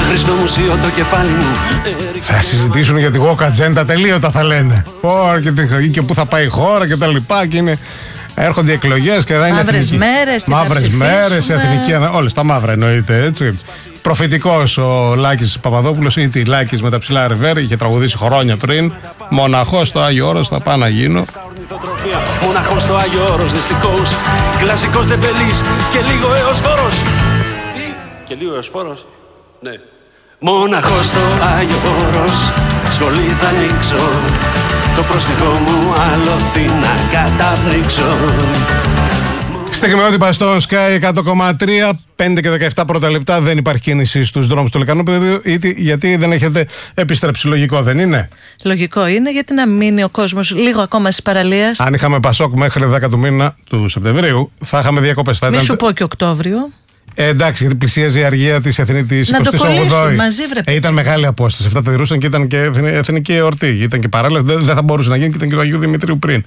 Χριστό μουσείο το κεφάλι μου. Θα συζητήσουν για τη Walk Agenda, τελείωτα θα λένε. Και πού θα πάει η χώρα και τα λοιπά. Και είναι, έρχονται οι εκλογές και θα είναι μαύρες μέρες, εθνική. Όλες τα μαύρα εννοείται, έτσι. Προφητικός ο Λάκης Παπαδόπουλος ή τη Λάκης με τα ψηλά ρεβέρ, είχε τραγουδήσει χρόνια πριν. Μοναχός στο Άγιο Όρος θα πάω να γίνω. Μοναχός στο Άγιο Όρος, δυστυχώς. Κλασικός δεπελής και λίγο εωσφόρος. Τι, και λίγο εωσφόρος, ναι. Μοναχός στο Άγιο Όρος, σχολή θα ανοίξω. Το προστιχό μου αλωθεί να καταπρίξω. Στιγμιότυπα στο Sky 100,3, 5 και 17 πρώτα λεπτά. Δεν υπάρχει κίνηση στους δρόμους του Λεκανούπεδου, γιατί δεν έχετε επιστρέψει. Λογικό δεν είναι? Λογικό είναι, γιατί να μείνει ο κόσμος λίγο ακόμα στις παραλίες. Αν είχαμε Πασόκ μέχρι 10 του μήνα του Σεπτεμβρίου, θα είχαμε διακοπές. Μη σου πω και Οκτώβριο. Εντάξει, γιατί πλησίαζε η αργία της Εθνικής 28η. Μαζί, ήταν μεγάλη απόσταση. Αυτά τα τηρούσαν και ήταν και εθνική εορτή. Ήταν και παράλληλα, δεν θα μπορούσε να γίνει και ήταν και το Αγίου Δημητρίου πριν.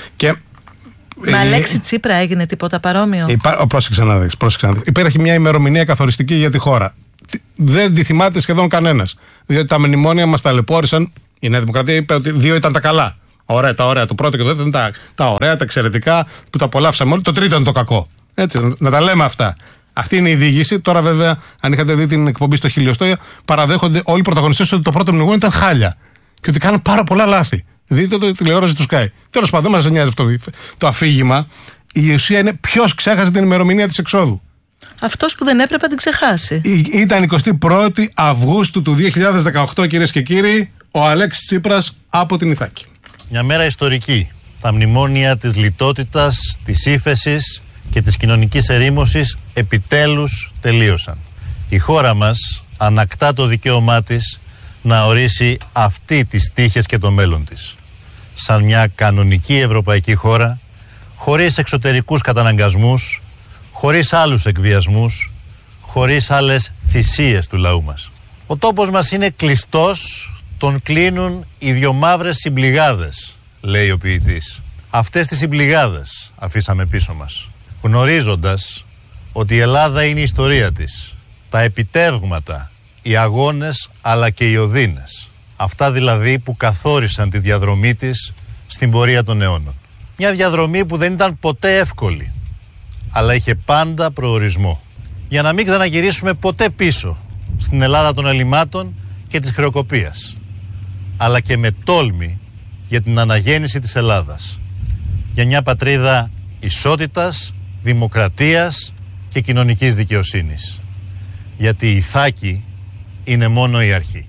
Με Αλέξη Τσίπρα έγινε τίποτα παρόμοιο? Πρόσεξε να δεις. Υπάρχει μια ημερομηνία καθοριστική για τη χώρα. Δεν τη θυμάται σχεδόν κανένας. Διότι τα μνημόνια μας ταλαιπώρησαν. Η Νέα Δημοκρατία είπε ότι 2 ήταν τα καλά. Τα ωραία. Το πρώτο και το δεύτερο ήταν τα ωραία, τα εξαιρετικά που τα απολαύσαμε όλοι. Το τρίτο είναι το κακό. Έτσι, να τα λέμε αυτά. Αυτή είναι η διήγηση. Τώρα, βέβαια, αν είχατε δει την εκπομπή στο Χιλιοστό, παραδέχονται όλοι οι πρωταγωνιστές ότι το πρώτο μνημόνιο ήταν χάλια. Και ότι κάνουν πάρα πολλά λάθη. Δείτε το τηλεόραση του Sky. Τέλος πάντων, δεν μας νοιάζει αυτό το αφήγημα. Η ουσία είναι ποιος ξέχασε την ημερομηνία της εξόδου. Αυτός που δεν έπρεπε να την ξεχάσει. Ήταν 21η Αυγούστου του 2018, κυρίες και κύριοι, ο Αλέξης Τσίπρας από την Ιθάκη. Μια μέρα ιστορική. Τα μνημόνια της λιτότητας, της ύφεσης και της κοινωνικής ερήμωσης επιτέλους τελείωσαν. Η χώρα μας ανακτά το δικαίωμά της να ορίσει αυτή τις τύχες και το μέλλον της. Σαν μια κανονική ευρωπαϊκή χώρα, χωρίς εξωτερικούς καταναγκασμούς, χωρίς άλλους εκβιασμούς, χωρίς άλλες θυσίες του λαού μας. Ο τόπος μας είναι κλειστός, τον κλείνουν οι 2 μαύρες συμπληγάδες, λέει ο ποιητής. Αυτές τις συμπληγάδες αφήσαμε πίσω μας, γνωρίζοντας ότι η Ελλάδα είναι η ιστορία της, τα επιτεύγματα, οι αγώνες αλλά και οι οδύνες. Αυτά δηλαδή που καθόρισαν τη διαδρομή της στην πορεία των αιώνων. Μια διαδρομή που δεν ήταν ποτέ εύκολη, αλλά είχε πάντα προορισμό. Για να μην ξαναγυρίσουμε ποτέ πίσω στην Ελλάδα των ελλημάτων και της χρεοκοπίας, αλλά και με τόλμη για την αναγέννηση της Ελλάδας. Για μια πατρίδα ισότητας, δημοκρατίας και κοινωνικής δικαιοσύνης. Γιατί η Ιθάκη είναι μόνο η αρχή.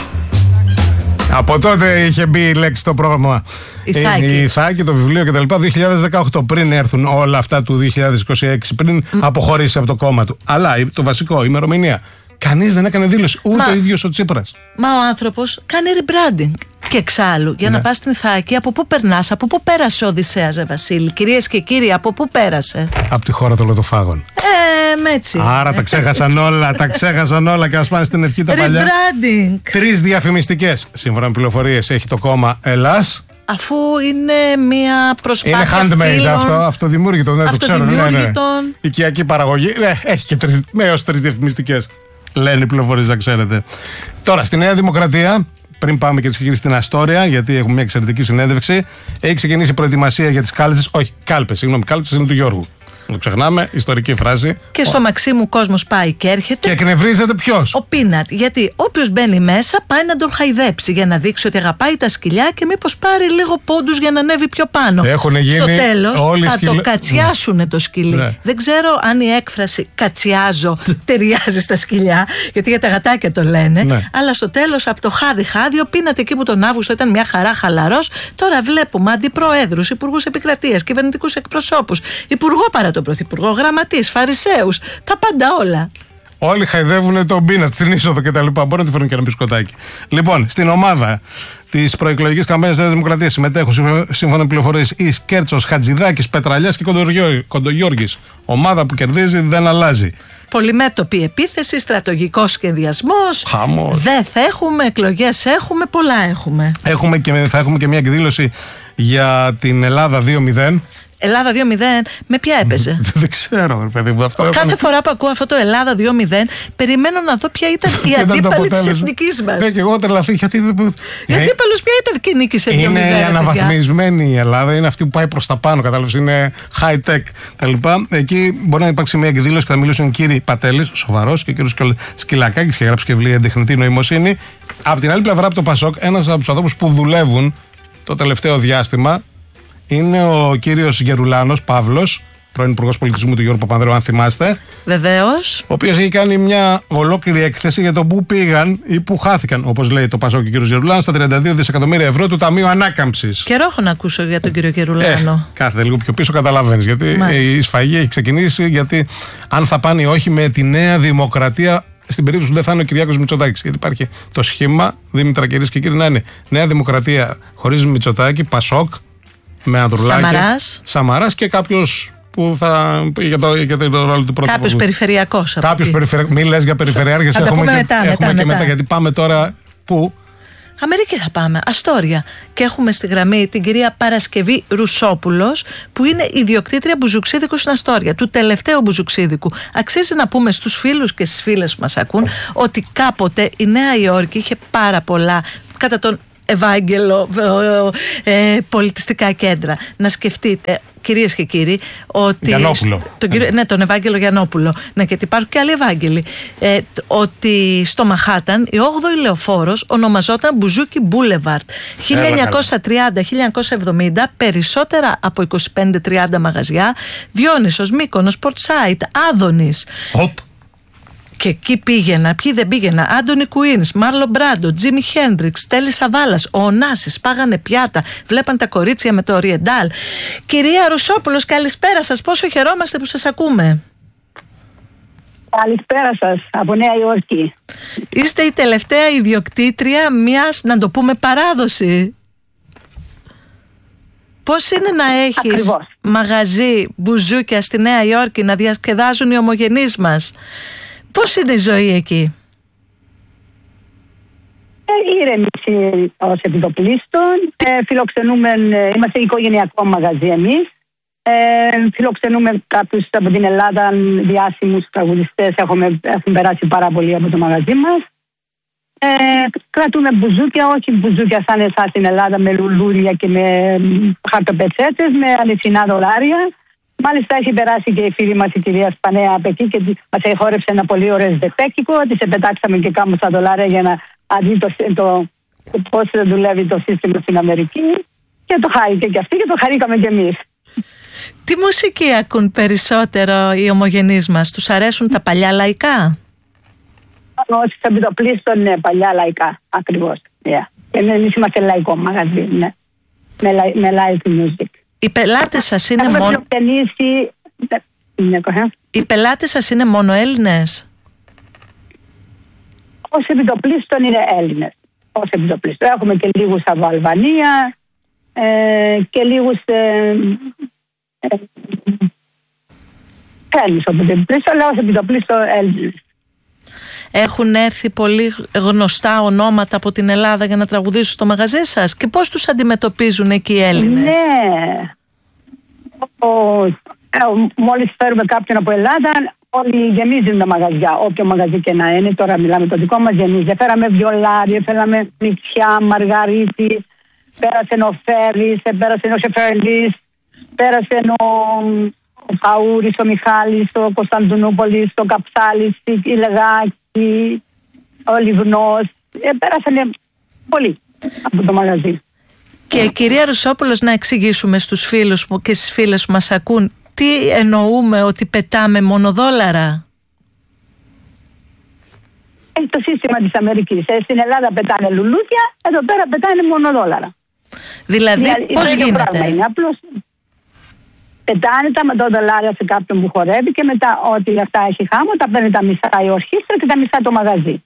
Από τότε είχε μπει η λέξη στο πρόγραμμα η Ιθάκη, το βιβλίο κτλ. 2018, πριν έρθουν όλα αυτά του 2026, πριν αποχωρήσει από το κόμμα του. Αλλά το βασικό, η ημερομηνία. Κανείς δεν έκανε δήλωση, ούτε ο ίδιος ο Τσίπρας. Μα ο άνθρωπος κάνει rebranding. Και εξάλλου, για να πας στην Ιθάκη, από πού περνάς, από πού πέρασε ο Οδυσσέας, Βασίλη? Κυρίες και κύριοι, από πού πέρασε? Από τη χώρα των λοδοφάγων. Έτσι. Άρα τα ξέχασαν όλα και ας πάνε στην ευχή τα παλιά. Rebranding. 3 διαφημιστικές, σύμφωνα με πληροφορίες, έχει το κόμμα Ελλάς. Αφού είναι μια προσπάθεια. Είναι handmade αυτό, αυτοδημιούργητο, ναι, το ξέρω. Οικιακή παραγωγή. Έχει και έως 3 διαφημιστικές. Λένε οι πληροφορίες, να ξέρετε. Τώρα, στη Νέα Δημοκρατία, πριν πάμε και στην Αστόρια, γιατί έχουμε μια εξαιρετική συνέντευξη, έχει ξεκινήσει η προετοιμασία για τις κάλπες. Όχι, κάλπες είναι του Γιώργου. Το ξεχνάμε, ιστορική φράση. Και στο Μαξίμου κόσμος πάει και έρχεται. Και εκνευρίζεται ποιος? Ο Πίνατ. Γιατί όποιος μπαίνει μέσα πάει να τον χαϊδέψει για να δείξει ότι αγαπάει τα σκυλιά και μήπως πάρει λίγο πόντους για να ανέβει πιο πάνω. Έχουν γίνει στο τέλος θα το κατσιάσουνε το σκυλί. Ναι. Δεν ξέρω αν η έκφραση κατσιάζω ταιριάζει στα σκυλιά, γιατί για τα γατάκια το λένε. Ναι. Αλλά στο τέλος από το χάδι, ο Πίνατ εκεί που τον Αύγουστο ήταν μια χαρά χαλαρός, τώρα βλέπουμε αντιπροέδρους, υπουργούς επικρατείας, κυβερνητικούς εκπροσώπους, υπουργό παρά τον πρωθυπουργό, γραμματείς, φαρισαίους, τα πάντα όλα. Όλοι χαϊδεύουν τον Πίνατ στην είσοδο κτλ. Μπορεί να τη φέρουν και ένα μπισκοτάκι. Λοιπόν, στην ομάδα της προεκλογικής καμπάνιας της Δημοκρατίας συμμετέχουν, σύμφωνα με πληροφορίες, η Σκέρτσος, Χατζηδάκης, Πετραλιάς και Κοντογιώργης. Ομάδα που κερδίζει δεν αλλάζει. Πολυμέτωπη επίθεση, στρατηγικός σχεδιασμός. Δεν θα έχουμε, εκλογές έχουμε, πολλά έχουμε. Θα έχουμε και μια εκδήλωση για την Ελλάδα 2.0. Ελλάδα 2-0, με ποια έπαιζε? Δεν ξέρω, παιδί μου. Κάθε φορά που ακούω αυτό το Ελλάδα 2-0, περιμένω να δω ποια ήταν η αντίπαλη της εθνικής μας. Ναι, και εγώ τρελαθή. Η αντίπαλος ποια ήταν και νίκησε 2-0? Είναι η αναβαθμισμένη η Ελλάδα, είναι αυτή που πάει προς τα πάνω, κατάλαβες, είναι high tech τα λοιπά. Εκεί μπορεί να υπάρξει μια εκδήλωση και θα μιλήσουν κύριοι Πατέλης, σοβαρός, και ο κύριος Σκυλακάκης, και γράψει και βιβλία Τεχνητή Νοημοσύνη. Από την άλλη πλευρά, από το Πασόκ, ένας από τους ανθρώπους που δουλεύουν το τελευταίο διάστημα είναι ο κύριος Γερουλάνος Παύλος, πρώην Υπουργός Πολιτισμού του Γιώργου Παπανδρέου, αν θυμάστε. Βεβαίως. Ο οποίος έχει κάνει μια ολόκληρη έκθεση για το πού πήγαν ή πού χάθηκαν, όπως λέει το Πασόκ και ο κύριος Γερουλάνος, τα 32 δισεκατομμύρια ευρώ του Ταμείου Ανάκαμψης. Καιρό έχω να ακούσω για τον κύριο Γερουλάνο. Κάθεται λίγο πιο πίσω, καταλαβαίνεις. Γιατί η σφαγή έχει ξεκινήσει, γιατί αν θα πάνε ή όχι με τη Νέα Δημοκρατία. Στην περίπτωση που δεν θα είναι ο Κυριάκος Μητσοτάκης. Γιατί υπάρχει το σχήμα, Δήμητρα, κυρίες και κύριοι, να είναι Νέα Δημοκρατία χωρίς Μητσοτάκη, Πασόκ, με Ανδρουλάκη, Σαμαράς και κάποιος που θα. Για τον ρόλο του πρώτου. Κάποιος περιφερειακός. Μην λες για περιφερειάρχες, έχουμε και μετά. Γιατί πάμε τώρα. Πού? Αμερική θα πάμε, Αστόρια. Και έχουμε στη γραμμή την κυρία Παρασκευή Ρουσόπουλος, που είναι ιδιοκτήτρια μπουζουξίδικου στην Αστόρια, του τελευταίου μπουζουξίδικου. Αξίζει να πούμε στους φίλους και στις φίλες που μας ακούν ότι κάποτε η Νέα Υόρκη είχε πάρα πολλά, κατά τον Ευάγγελο, πολιτιστικά κέντρα. Να σκεφτείτε, κυρίες και κύριοι, ότι. Τον Ευάγγελο Γιαννόπουλο. Ναι, γιατί υπάρχουν και άλλοι Ευάγγελοι. Ότι στο Μαχάταν η 8η λεωφόρος ονομαζόταν Μπουζούκι Μπούλεβαρτ. 1930-1970, περισσότερα από 25-30 μαγαζιά. Διόνυσος, Μύκονος, Πορτσάιτ, Άδωνης. Και εκεί πήγαινα, ποιοι δεν πήγαινα? Άντονι Κουίνς, Μάρλο Μπράντο, Τζίμι Χέντριξ, Τέλη Σαβάλας, ο Ωνάσης, πάγανε πιάτα, βλέπαν τα κορίτσια με το Οριεντάλ. Κυρία Ρουσόπουλος, καλησπέρα σας, πόσο χαιρόμαστε που σας ακούμε. Καλησπέρα σας, από Νέα Υόρκη. Είστε η τελευταία ιδιοκτήτρια μιας, να το πούμε, παράδοση. Πώς είναι να έχεις μαγαζί μπουζούκια στη Νέα Υόρκη, να διασκεδάζουν οι ομογενείς μας? Πώς είναι η ζωή εκεί? Ήρεμηση ως επιτοπλίστων. Φιλοξενούμε, είμαστε οικογενειακό μαγαζί εμείς. Φιλοξενούμε κάποιους από την Ελλάδα, διάσημους τραγουδιστές. Έχουν περάσει πάρα πολύ από το μαγαζί μας. Κρατούμε μπουζούκια, όχι μπουζούκια σαν εσάς στην Ελλάδα με λουλούδια και με χαρτοπετσέτες, με αληθινά δολάρια. Μάλιστα έχει περάσει και η φίλη μας η κυρία Σπανέα από εκεί και μας εχόρεψε ένα πολύ ωραίο ζεπέκικο. Της επετάξαμε και κάμω στα δολάρια για να δει πώς δουλεύει το σύστημα στην Αμερική. Και το χάρηκε και αυτή και το χαρήκαμε και εμείς. Τι μουσική ακούν περισσότερο οι ομογενείς μας? Τους αρέσουν τα παλιά λαϊκά? Όσοι θα επιτοπλίστων, ναι, παλιά λαϊκά, ακριβώς. Εμείς είμαστε λαϊκό μαγαζί, ναι. Με live music. Οι πελάτες σας είναι μόνο. Οι πελάτες σας είναι μόνο Έλληνες? Ως επιτοπλίστων είναι Έλληνες. Ως επιτοπλίστων. Έχουμε και λίγους από Αλβανία και λίγους Έλληνες από επιτοπλίστων, αλλά ως επιτοπλίστων Έλληνες. Έχουν έρθει πολύ γνωστά ονόματα από την Ελλάδα για να τραγουδήσουν στο μαγαζί σας? Και πώς τους αντιμετωπίζουν εκεί οι Έλληνες? Ναι. Μόλις φέρουμε κάποιον από Ελλάδα, όλοι γεμίζουν τα μαγαζιά. Όποιο μαγαζί και να είναι, τώρα μιλάμε το δικό μας γεμίζει. Φέραμε βιολάρι, φέραμε νηξιά, μαργαρίτη, πέρασε ο Φέρης, πέρασε ο Σεφερλής, πέρασε ο Καούρης, ο Μιχάλης, ο Κωνσταντινούπολης, ο Καψάλης, η Λεγάκη, ο Λιβνός. Πέρασαν πολλοί από το μαγαζί. Και κυρία Ρουσόπουλος, να εξηγήσουμε στους φίλους μου και στις φίλες που μας ακούν, τι εννοούμε ότι πετάμε μονοδόλαρα? Έχει το σύστημα της Αμερικής. Στην Ελλάδα πετάνε λουλούδια, εδώ πέρα πετάνε μονοδόλαρα. Δηλαδή πώς γίνεται? Είναι απλώς πετάνε τα δολάρια σε κάποιον που χορεύει και μετά ό,τι αυτά έχει χάμω, τα παίρνει τα μισά η ορχήστρα και τα μισά το μαγαζί.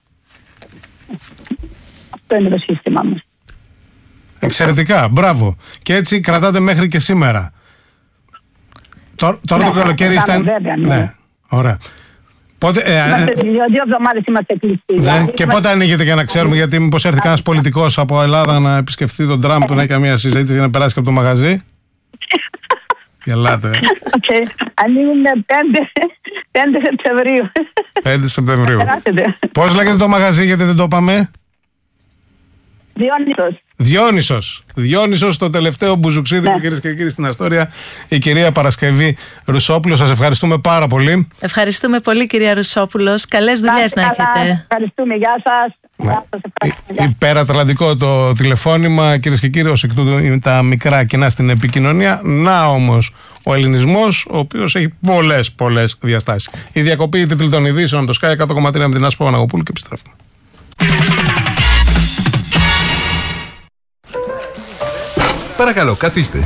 Αυτό είναι το σύστημα μας. Εξαιρετικά, μπράβο. Και έτσι κρατάτε μέχρι και σήμερα. Τώρα το καλοκαίρι ήταν. Ναι, ωραία. Πότε, 2 εβδομάδες είμαστε κλειστοί. Ναι, και πότε ανοίγετε για να ξέρουμε, γιατί μήπως έρθει κανένας πολιτικός από Ελλάδα να επισκεφτεί τον Τραμπ, να έχει καμία συζήτηση για να περάσει και από το μαγαζί? Γελάτε. Ανοίγουν 5 Σεπτεμβρίου. 5 Σεπτεμβρίου. Πώς λέγεται το μαγαζί, γιατί δεν το είπαμε? Διόνυσος, το τελευταίο μπουζουξίδι που, κυρίες και κύριοι, στην Αστόρια, η κυρία Παρασκευή Ρουσόπουλο. Σας ευχαριστούμε πάρα πολύ. Ευχαριστούμε πολύ, κυρία Ρουσόπουλος. Καλές δουλειές να έχετε. Ευχαριστούμε, γεια σας. Υπερατλαντικό το τηλεφώνημα, κυρίες και κύριοι, ως εκ τούτου τα μικρά κενά στην επικοινωνία. Να όμως ο ελληνισμός, ο οποίος έχει πολλές διαστάσεις. Η διακοπή τίτλοι των ειδήσεων από το Sky 100,3 με την Άσπα Παναγοπούλου και επιστρέφουμε. Παρακαλώ, καθίστε.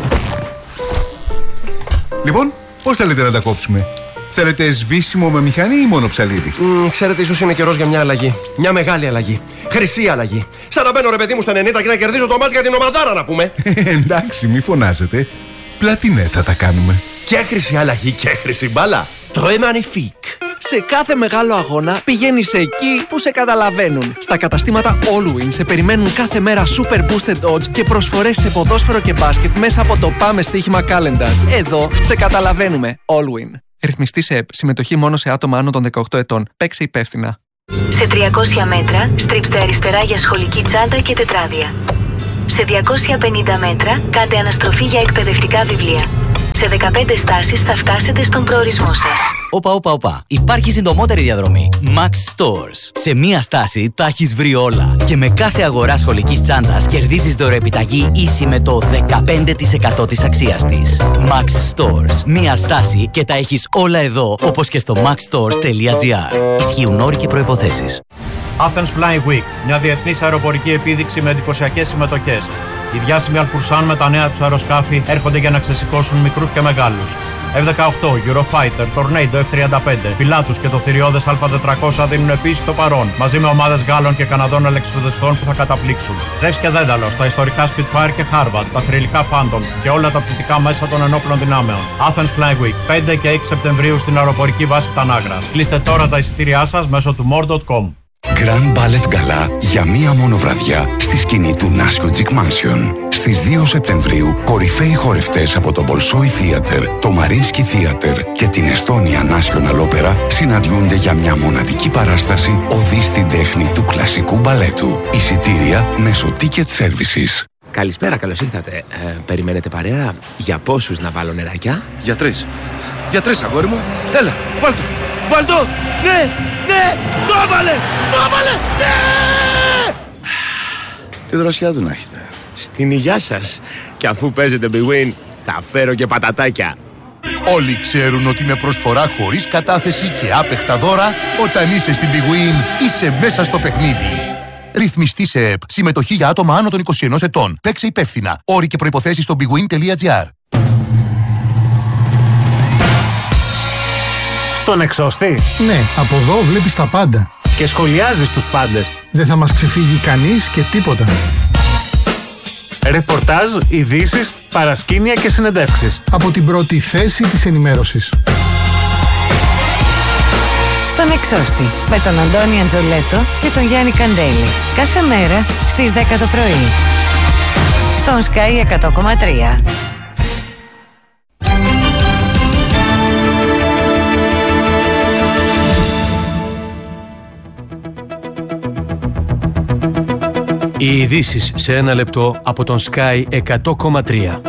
Λοιπόν, πώς θέλετε να τα κόψουμε? Θέλετε σβήσιμο με μηχανή ή μόνο ψαλίδι? Ξέρετε, ίσως είναι καιρός για μια αλλαγή. Μια μεγάλη αλλαγή. Χρυσή αλλαγή. Σαν να μπαίνω, ρε παιδί μου, στα 90 και να κερδίζω το μάτς για την ομαδάρα, να πούμε. Εντάξει, μη φωνάζετε. Πλατινέ θα τα κάνουμε. Και χρυσή αλλαγή και χρυσή μπάλα. Très magnifique. Σε κάθε μεγάλο αγώνα πηγαίνεις εκεί που σε καταλαβαίνουν. Στα καταστήματα Allwin σε περιμένουν κάθε μέρα super boosted odds και προσφορές σε ποδόσφαιρο και μπάσκετ μέσα από το Πάμε Στοίχημα Calendar. Εδώ σε καταλαβαίνουμε. Allwin. Ρυθμιστή σε ΕΠ. Συμμετοχή μόνο σε άτομα άνω των 18 ετών. Παίξε υπεύθυνα. Σε 300 μέτρα στρίψτε αριστερά για σχολική τσάντα και τετράδια. Σε 250 μέτρα κάντε αναστροφή για εκπαιδευτικά βιβλία. Σε 15 στάσεις θα φτάσετε στον προορισμό σας. Όπα. Υπάρχει συντομότερη διαδρομή. Max Stores. Σε μία στάση τα έχεις βρει όλα. Και με κάθε αγορά σχολικής τσάντας κερδίζεις δωρεοεπιταγή ίση με το 15% της αξίας της. Max Stores. Μία στάση και τα έχεις όλα εδώ, όπως και στο maxstores.gr. Ισχύουν όροι και προϋποθέσεις. Athens Flying Week. Μια διεθνής αεροπορική επίδειξη με εντυπωσιακές συμμετοχές. Οι διάσημοι Αλφουρσάν με τα νέα τους αεροσκάφη έρχονται για να ξεσηκώσουν μικρούς και μεγάλους. F-18, Eurofighter, Tornado F-35, Pilatus και το θηριώδες Α400 δίνουν επίσης το παρόν, μαζί με ομάδες Γάλλων και Καναδών αλεξιπτοδιστών που θα καταπλήξουν. Ζεύς και Δένταλος, τα ιστορικά Spitfire και Harvard, τα θρυλικά Phantom και όλα τα πτυτικά μέσα των ενόπλων δυνάμεων. Athens Flying Week, 5 και 6 Σεπτεμβρίου στην αεροπορική βάση Τανάγρας. Κλείστε τώρα τα εισιτήριά σας μέσω του more.com. Grand Ballet Gala για μία μόνο βραδιά στη σκηνή του Νάσιο Τζικ Mansion. Στις 2 Σεπτεμβρίου, κορυφαίοι χορευτές από το Bolshoi Theater, το Mariinsky Theater και την Estonia National Opera συναντιούνται για μια μοναδική παράσταση οδή στην τέχνη του κλασικού μπαλέτου. Εισιτήρια μέσω Ticket Services. Καλησπέρα, καλώς ήρθατε. Περιμένετε παρέα? Για πόσους να βάλω νεράκια? Για 3. Για 3, αγόρι μου. Έλα, βάλτο. Βάλτο! Ναι! Το έβαλε! Ναι! Τι δροσιά του να έχετε. Στην υγειά σας. Και αφού παίζετε Big Win, θα φέρω και πατατάκια. Όλοι ξέρουν ότι με προσφορά χωρίς κατάθεση και άπεχτα δώρα, όταν είσαι στην Big Win, είσαι μέσα στο παιχνίδι. Ρυθμιστή σε ΕΠ. Συμμετοχή για άτομα άνω των 21 ετών. Παίξε υπεύθυνα. Όροι και προϋποθέσεις στο bigwin.gr. Στον εξώστη. Ναι, από εδώ βλέπεις τα πάντα. Και σχολιάζεις τους πάντες. Δεν θα μας ξεφύγει κανείς και τίποτα. Ρεπορτάζ, ειδήσεις, παρασκήνια και συνεντεύξεις. Από την πρώτη θέση της ενημέρωσης. Στον εξώστη. Με τον Αντώνη Αντζολέτο και τον Γιάννη Καντέλη. Κάθε μέρα στις 10 το πρωί. Στον Sky 100,3. Οι ειδήσεις σε ένα λεπτό από τον Sky 100,3.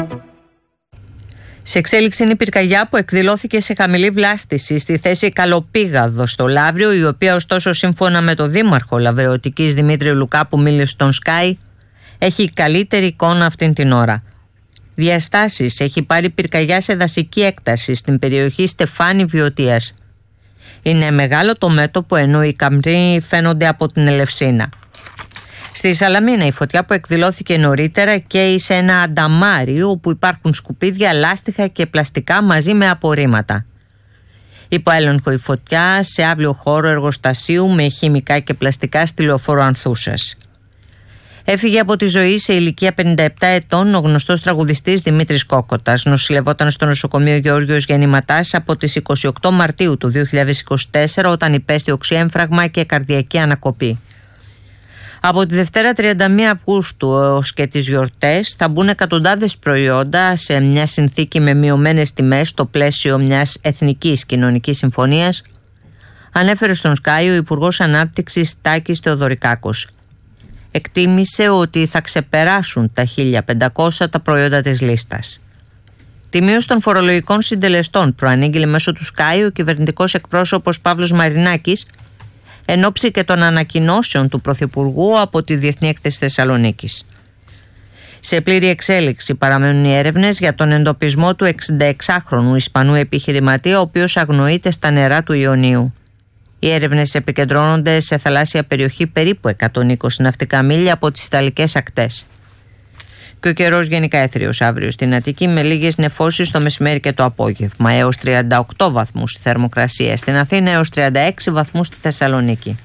Σε εξέλιξη είναι η πυρκαγιά που εκδηλώθηκε σε χαμηλή βλάστηση στη θέση Καλοπήγαδο στο Λαύριο, η οποία ωστόσο σύμφωνα με το δήμαρχο Λαβρεωτικής Δημήτριο Λουκά που μίλησε στον Sky έχει καλύτερη εικόνα αυτήν την ώρα. Διαστάσεις έχει πάρει πυρκαγιά σε δασική έκταση στην περιοχή Στεφάνη Βιωτίας. Είναι μεγάλο το μέτωπο ενώ οι καμπροί φαίνονται από την Ελευσίνα. Στη Σαλαμίνα η φωτιά που εκδηλώθηκε νωρίτερα καίει σε ένα ανταμάρι όπου υπάρχουν σκουπίδια, λάστιχα και πλαστικά μαζί με απορρίμματα. Υπό έλεγχο η φωτιά σε άβλιο χώρο εργοστασίου με χημικά και πλαστικά στη λεωφόρο Ανθούσας. Έφυγε από τη ζωή σε ηλικία 57 ετών ο γνωστός τραγουδιστής Δημήτρης Κόκοτας. Νοσηλευόταν στο νοσοκομείο Γεώργιος Γεννηματάς από τις 28 Μαρτίου του 2024 όταν υπέστη οξυέμφραγμα και καρδιακή ανακοπή. Από τη Δευτέρα 31 Αυγούστου ως και τις γιορτές θα μπουν εκατοντάδες προϊόντα σε μια συνθήκη με μειωμένες τιμές στο πλαίσιο μιας εθνικής κοινωνικής συμφωνίας, ανέφερε στον Sky ο Υπουργός Ανάπτυξης Τάκης Θεοδωρικάκος. Εκτίμησε ότι θα ξεπεράσουν τα 1.500 τα προϊόντα της λίστας. Τη μείωση των φορολογικών συντελεστών προανήγγειλε μέσω του Sky ο κυβερνητικός εκπρόσωπος Παύλος Μαρινάκης, εν ώψη και των ανακοινώσεων του Πρωθυπουργού από τη Διεθνή Έκθεση Θεσσαλονίκης. Σε πλήρη εξέλιξη παραμένουν οι έρευνες για τον εντοπισμό του 66χρονου Ισπανού επιχειρηματία, ο οποίος αγνοείται στα νερά του Ιωνίου. Οι έρευνες επικεντρώνονται σε θαλάσσια περιοχή περίπου 120 ναυτικά μίλια από τις Ιταλικές ακτές. Και ο καιρός γενικά έθριος αύριο στην Αττική, με λίγες νεφώσεις το μεσημέρι και το απόγευμα, έως 38 βαθμούς στη θερμοκρασία στην Αθήνα, έως 36 βαθμούς στη Θεσσαλονίκη.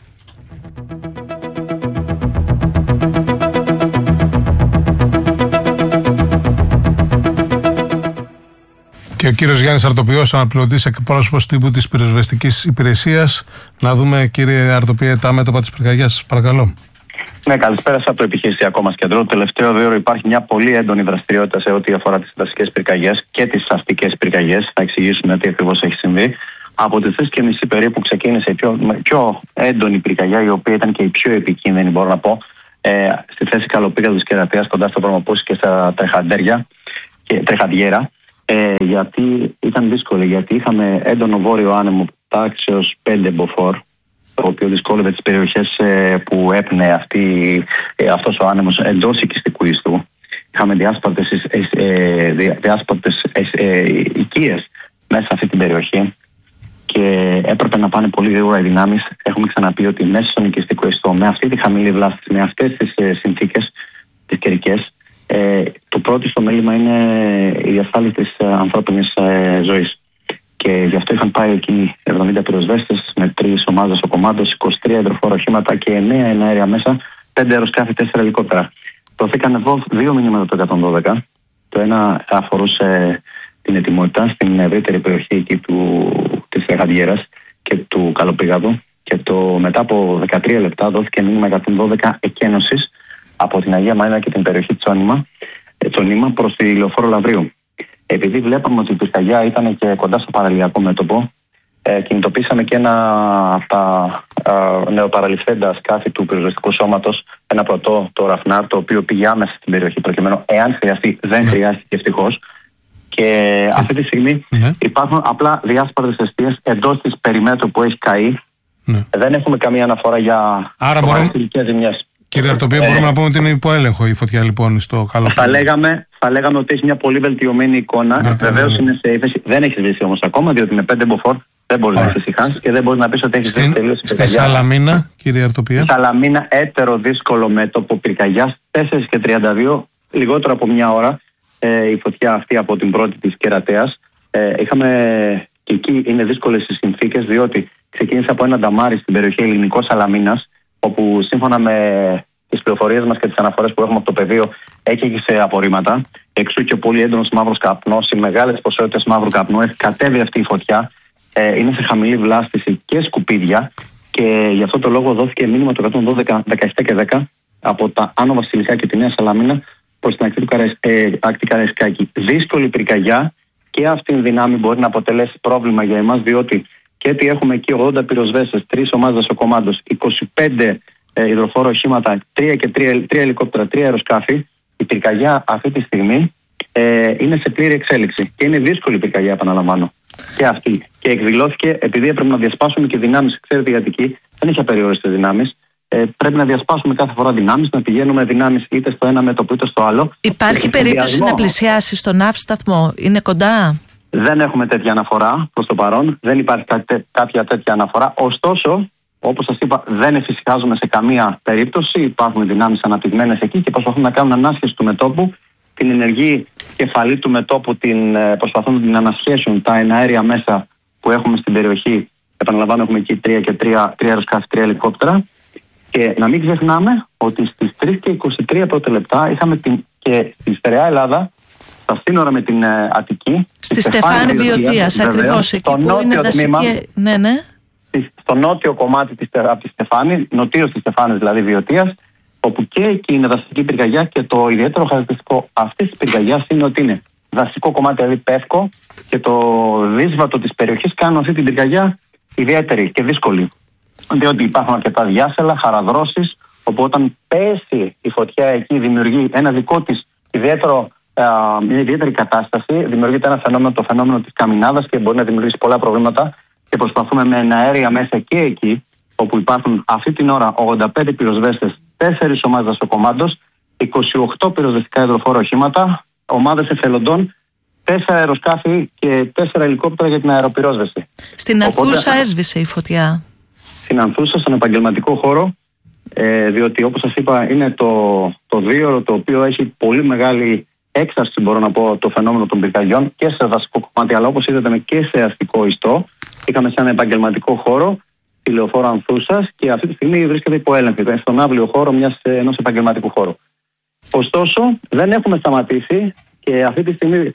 Και ο κύριος Γιάννης Αρτοπιός, αναπληρωτής εκπρόσωπος τύπου της πυροσβεστικής υπηρεσίας. Να δούμε, κύριε Αρτοπιέ, τα μέτωπα της πυρκαγιάς, παρακαλώ. Ναι, καλησπέρα από το επιχειρησιακό μας κέντρο. Το τελευταίο 2 ώρο υπάρχει μια πολύ έντονη δραστηριότητα σε ό,τι αφορά τις δασικές πυρκαγιές και τις αστικές πυρκαγιές. Θα εξηγήσουμε τι ακριβώς έχει συμβεί. Από τις 3.30 περίπου ξεκίνησε η πιο έντονη πυρκαγιά, η οποία ήταν και η πιο επικίνδυνη, μπορώ να πω, στη θέση Καλοπήγαδος και Κερατέας, κοντά στο Προμοπούσι και στα Τρεχαντιέρα. Γιατί ήταν δύσκολη, γιατί είχαμε έντονο βόρειο άνεμο τάξεως 5 μποφόρ, το οποίο δυσκόλευε τις περιοχές που έπνεε αυτός ο άνεμος εντός οικιστικού ιστού. Είχαμε διάσπαρτες οικίες μέσα σε αυτή την περιοχή και έπρεπε να πάνε πολύ γρήγορα οι δυνάμεις. Έχουμε ξαναπεί ότι μέσα στον οικιστικό ιστό, με αυτή τη χαμηλή βλάστηση, με αυτές τις συνθήκες, τις καιρικές, το πρώτο στο μέλημα είναι η διασφάλιση της ανθρώπινης ζωής. Και γι' αυτό είχαν πάει εκεί 70 πυροσβέστες με 3 ομάδες νοσοκομάτων, 23 υδροφόρα οχήματα και 9 εναέρια μέσα, 5 αεροσκάφη, 4 ελικόπτερα. Δοθήκαν εδώ 2 μηνύματα το 112. Το ένα αφορούσε την ετοιμότητα στην ευρύτερη περιοχή εκεί της Τρεχαντιέρας και του Καλοπήγαδου. Και μετά από 13 λεπτά δόθηκε μήνυμα 112 εκένωσης από την Αγία Μάρινα και την περιοχή Τσονίμα προς τη Λεωφόρο Λαβρίου. Επειδή βλέπαμε ότι η πυρκαγιά ήταν και κοντά στο παραλιακό μέτωπο, κινητοποίησαμε και ένα από τα νεοπαραληφθέντα σκάφη του πυροσβεστικού σώματος, ένα πρωτό, το Ραφνάρ, το οποίο πήγε άμεσα στην περιοχή προκειμένου, εάν χρειαστεί, δεν χρειάστηκε ευτυχώς. Και αυτή τη στιγμή υπάρχουν απλά διάσπαρτες αιστείες εντός της περιμέτρου που έχει καεί. Δεν έχουμε καμία αναφορά για ηλικές ζημιές. Κύριε Αρτοπιέ, μπορούμε να πούμε ότι είναι υπό έλεγχο η φωτιά λοιπόν στο Καλοπήγαδο. Θα λέγαμε ότι έχει μια πολύ βελτιωμένη εικόνα. Βεβαίως είναι σε ύφεση. Δεν έχει σβήσει όμως ακόμα, διότι με 5 μποφόρ δεν μπορεί να ησυχάσει και δεν μπορεί να πει ότι έχει σβήσει τελείως η πυρκαγιά. Στη Σαλαμίνα, κύριε Αρτοπιέ. Στη Σαλαμίνα, έτερο δύσκολο μέτωπο πυρκαγιάς, 4 και 32, λιγότερο από μια ώρα η φωτιά αυτή από την πρώτη της Κερατέας. Και εκεί είναι δύσκολες οι συνθήκες, διότι ξεκίνησε από ένα νταμάρι στην περιοχή Ελληνικό Σαλαμίνας, όπου σύμφωνα με τις πληροφορίες μας και τις αναφορές που έχουμε από το πεδίο έκαιγε απορρίμματα. Εξού και πολύ έντονος μαύρος καπνός, οι μεγάλες ποσότητες μαύρου καπνού. Κατέβει αυτή η φωτιά, είναι σε χαμηλή βλάστηση και σκουπίδια. Και γι' αυτό το λόγο δόθηκε μήνυμα το 112 17 και 10 από τα Άνω Βασιλικά και τη Νέα Σαλαμίνα προς την ακτή Καραϊσκάκη. Δύσκολη πυρκαγιά και αυτή η δυνάμει μπορεί να αποτελέσει πρόβλημα για εμάς, διότι και ότι έχουμε εκεί 80 πυροσβέστες, 3 ομάδες νοσοκομάτων, 25 υδροφόρα οχήματα, 3 ελικόπτερα, 3 αεροσκάφη. Η πυρκαγιά αυτή τη στιγμή είναι σε πλήρη εξέλιξη. Και είναι δύσκολη η πυρκαγιά, επαναλαμβάνω. Και αυτή. Και εκδηλώθηκε επειδή έπρεπε να διασπάσουμε και δυνάμεις. Ξέρετε, η Αττική δεν έχει απεριόριστες δυνάμεις. Πρέπει να διασπάσουμε κάθε φορά δυνάμεις, να πηγαίνουμε δυνάμεις είτε στο ένα μέτωπο είτε στο άλλο. Υπάρχει περίπτωση να πλησιάσει στον ναύσταθμο, είναι κοντά? Δεν έχουμε τέτοια αναφορά προς το παρόν. Δεν υπάρχει κάποια τέτοια αναφορά. Ωστόσο, όπως σας είπα, δεν εφησυχάζουμε σε καμία περίπτωση. Υπάρχουν δυνάμεις αναπτυγμένες εκεί και προσπαθούν να κάνουν ανάσχεση του μετώπου. Την ενεργή κεφαλή του μετώπου προσπαθούν να την ανασχέσουν τα εναέρια μέσα που έχουμε στην περιοχή. Επαναλαμβάνω, έχουμε εκεί 3 αεροσκάφη, 3 ελικόπτερα. Και να μην ξεχνάμε ότι στις 3 και 23 πρώτα λεπτά είχαμε και στη στερεά Ελλάδα, στα σύνορα με την Αττική. Στη Στεφάνη Βιωτίας, ακριβώς, εκεί που είναι δασική. Ναι. Στο νότιο κομμάτι από τη Στεφάνη, νοτίως της Στεφάνης δηλαδή Βιωτίας, όπου και εκεί είναι δασική πυρκαγιά και το ιδιαίτερο χαρακτηριστικό αυτής της πυρκαγιάς είναι ότι είναι δασικό κομμάτι, δηλαδή πεύκο, και το δύσβατο της περιοχής κάνουν αυτή την πυρκαγιά ιδιαίτερη και δύσκολη. Διότι υπάρχουν αρκετά διάσελα, χαραδρώσεις, όπου όταν πέσει η φωτιά εκεί δημιουργεί ένα δικό της μια ιδιαίτερη κατάσταση, δημιουργείται ένα φαινόμενο, το φαινόμενο της καμινάδας, και μπορεί να δημιουργήσει πολλά προβλήματα, και προσπαθούμε με εναέρια μέσα και εκεί, όπου υπάρχουν αυτή την ώρα 85 πυροσβέστες, 4 ομάδες δασοκομάντος, 28 πυροσβεστικά υδροφόρα οχήματα, ομάδες εθελοντών, 4 αεροσκάφη και 4 ελικόπτερα για την αεροπυρόσβεση. Στην Ανθούσα έσβησε η φωτιά. Στην Ανθούσα, στον επαγγελματικό χώρο, διότι όπως σας είπα είναι το δίωρο το οποίο έχει πολύ μεγάλη έξαρση, μπορώ να πω, το φαινόμενο των πυρκαγιών και σε δασικό κομμάτι, αλλά όπως είδατε και σε αστικό ιστό. Είχαμε σε ένα επαγγελματικό χώρο τη λεωφόρο Ανθούσας και αυτή τη στιγμή βρίσκεται υπό έλεγχο στον αύλιο χώρο ενός επαγγελματικού χώρου. Ωστόσο, δεν έχουμε σταματήσει και αυτή τη στιγμή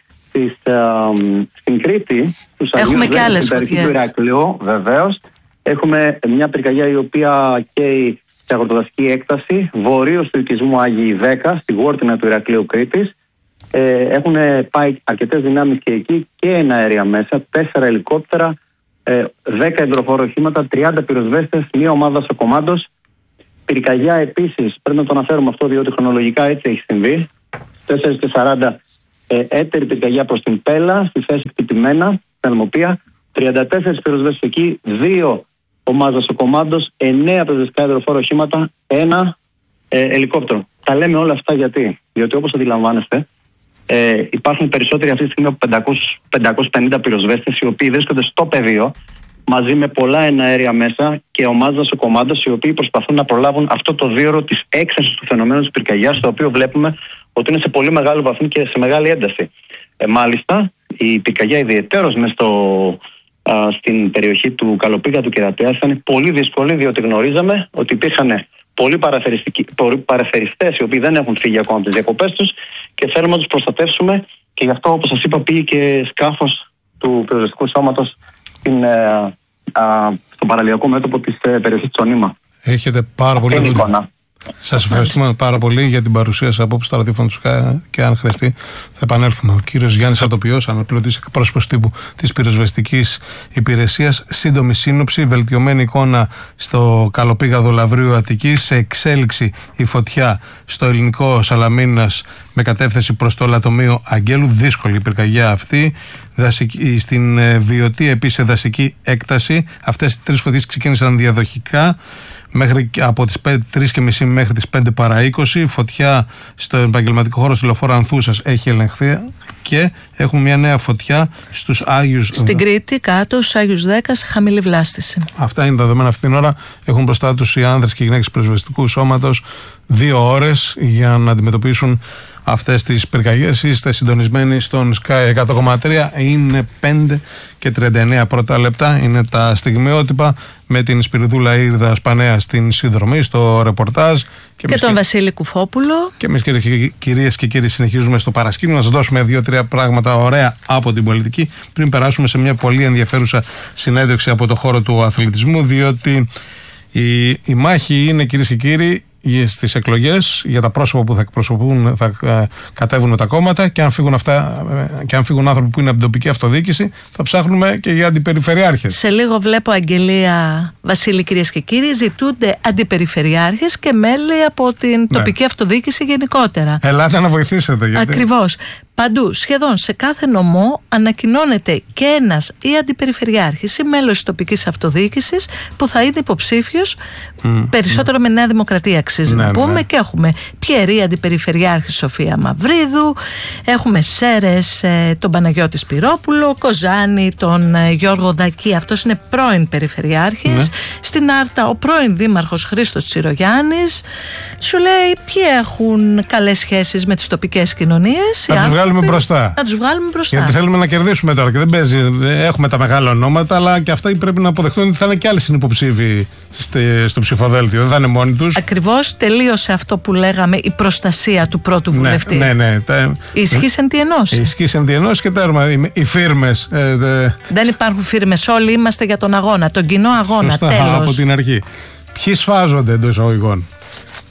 στην Κρήτη, στους Αγίους Δέκες, στην περιοχή του Ηρακλείου, βεβαίως, έχουμε μια πυρκαγιά η οποία καίει σε αγροτοδασική έκταση, βορείως του οικισμού Άγιοι 10, στη Γόρτινα του Ηρακλείου Κρήτης. Έχουν πάει αρκετές δυνάμεις και εκεί και εναέρια μέσα, 4 ελικόπτερα, 10 υδροφόρα οχήματα, 30 πυροσβέστες, μία ομάδα δασοκομάντος. Πυρκαγιά επίσης, πρέπει να το αναφέρουμε αυτό διότι χρονολογικά έτσι έχει συμβεί. 4:40 έτερη πυρκαγιά προς την Πέλα, στη θέση χτυπημένα, Θερμοπία. 34 πυροσβέστες εκεί, 2 ομάδες δασοκομάντος, 9 πυροσβεστικά υδροφόρα οχήματα, 1 ελικόπτερο. Τα λέμε όλα αυτά διότι όπως αντιλαμβάνεστε, υπάρχουν περισσότεροι αυτή τη στιγμή από 550 πυροσβέστες οι οποίοι βρίσκονται στο πεδίο μαζί με πολλά εναέρια μέσα και ομάδες δασοκομάντος οι οποίοι προσπαθούν να προλάβουν αυτό το δίωρο της έξαρσης του φαινομένου της πυρκαγιάς, το οποίο βλέπουμε ότι είναι σε πολύ μεγάλο βαθμό και σε μεγάλη ένταση. Μάλιστα, η πυρκαγιά ιδιαιτέρως μες στην περιοχή του Καλοπήγαδου και Κερατέας ήταν πολύ δύσκολη, διότι γνωρίζαμε ότι υπήρχαν πολλοί παραθεριστές οι οποίοι δεν έχουν φύγει ακόμα από τις διακοπές τους και θέλουμε να τους προστατεύσουμε, και γι' αυτό, όπως σας είπα, πήγε και σκάφος του πυροσβεστικού σώματος στο παραλιακό μέτωπο της περιοχής του Ονήμα. Έχετε πάρα πολύ δουλειά. Σας ευχαριστούμε πάρα πολύ για την παρουσία σας απόψε στα ραδιόφωνα του ΣΚΑ και αν χρειαστεί θα επανέλθουμε. Ο κύριος Γιάννης Αρτοπιός, αναπληρωτής εκπρόσωπος τύπου της πυροσβεστικής υπηρεσίας. Σύντομη σύνοψη, βελτιωμένη εικόνα στο Καλοπήγαδο Λαυρίου Αττικής. Σε εξέλιξη η φωτιά στο ελληνικό Σαλαμίνας με κατεύθυνση προς το Λατομείο Αγγέλου. Δύσκολη η πυρκαγιά αυτή. Στην Βιωτή επίσης σε δασική έκταση. Αυτές οι 3 φωτιές ξεκίνησαν διαδοχικά από τις 3:30 μέχρι τις 5 παρά 20. Φωτιά στο επαγγελματικό χώρο στη λεωφόρο Ανθούσας έχει ελεγχθεί και έχουμε μια νέα φωτιά στους Άγιους. Στην Κρήτη, κάτω στους Άγιους 10, σε χαμηλή βλάστηση. Αυτά είναι τα δεδομένα αυτή την ώρα. Έχουν μπροστά τους οι άνδρες και οι γυναίκες πυροσβεστικού σώματος 2 ώρες για να αντιμετωπίσουν αυτές τις πυρκαγιές. Είστε συντονισμένοι στον Sky 100,3. Είναι 5:39 πρώτα λεπτά. Είναι τα στιγμιότυπα με την Σπυριδούλα Ήρδα Σπανέα στην συνδρομή, στο ρεπορτάζ. Και τον Βασίλη Κουφόπουλο. Και εμείς, κυρίες και κύριοι, συνεχίζουμε στο παρασκήνιο να σας δώσουμε 2-3 πράγματα ωραία από την πολιτική πριν περάσουμε σε μια πολύ ενδιαφέρουσα συνέντευξη από το χώρο του αθλητισμού, διότι η μάχη είναι, κυρίες και κύριοι, στις εκλογές για τα πρόσωπα που θα εκπροσωπούν, θα κατέβουν τα κόμματα, και αν φύγουν άνθρωποι που είναι από την τοπική αυτοδιοίκηση, θα ψάχνουμε και για αντιπεριφερειάρχες. Σε λίγο βλέπω αγγελία, Βασίλη, κυρίες και κύριοι, ζητούνται αντιπεριφερειάρχες και μέλη από την τοπική αυτοδιοίκηση γενικότερα. Ελάτε να βοηθήσετε. Ακριβώς. Παντού, σχεδόν σε κάθε νομό, ανακοινώνεται και ένας ή αντιπεριφερειάρχης ή μέλος της τοπικής αυτοδιοίκησης που θα είναι υποψήφιος, περισσότερο με Νέα Δημοκρατία αξίζει να πούμε. Και έχουμε Πιερή αντιπεριφερειάρχη Σοφία Μαυρίδου, έχουμε Σέρες τον Παναγιώτη Σπυρόπουλο, Κοζάνη τον Γιώργο Δακή, αυτός είναι πρώην περιφερειάρχης, στην Άρτα ο πρώην δήμαρχος Χρήστος Τσιρογιάννης. Σου λέει ποιοι έχουν καλές σχέσεις με τις τοπικές κοινωνίες. Να τους βγάλουμε μπροστά. Γιατί θέλουμε να κερδίσουμε τώρα και δεν παίζει. Έχουμε τα μεγάλα ονόματα, αλλά και αυτά πρέπει να αποδεχτούν ότι θα είναι και άλλοι συνυποψήφοι στο ψηφοδέλτιο. Δεν θα είναι μόνοι τους. Ακριβώς, τελείωσε αυτό που λέγαμε, η προστασία του πρώτου βουλευτή. Ναι. Η ισχύς εν τη ενός. Η ισχύς εν τη ενός και τέρμα. Οι φίρμες. Δεν υπάρχουν φίρμες. Όλοι είμαστε για τον αγώνα, τον κοινό αγώνα. Σωστά, από την αρχή. Ποιοι σφάζονται εντός εισαγωγικών.